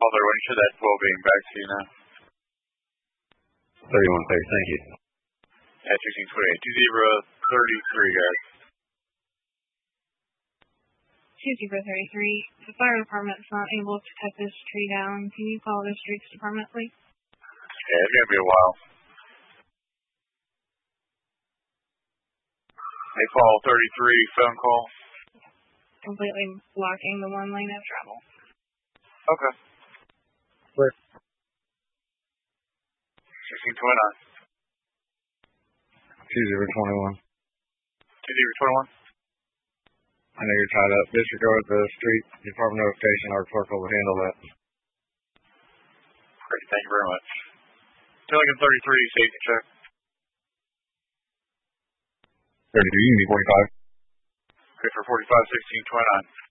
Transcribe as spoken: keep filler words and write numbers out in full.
there. When you said that twelve being back to you now. thirty-one thirty, thank you. At sixteen twenty-eight, two zero thirty-three, guys. two zero thirty-three, the fire department's not able to cut this tree down. Can you call the streets department, please? Yeah, it's going to be a while. They call thirty-three, phone call. Completely blocking the one lane of travel. Okay. Where? sixteen twenty-nine. two zero two one. two zero two one. I know you're tied up. Disregard the street department notification. Our clerk will handle that. Great, thank you very much. Milligan thirty-three, safety check. thirty-three, you need forty-five. Okay, for forty-five, sixteen twenty-nine.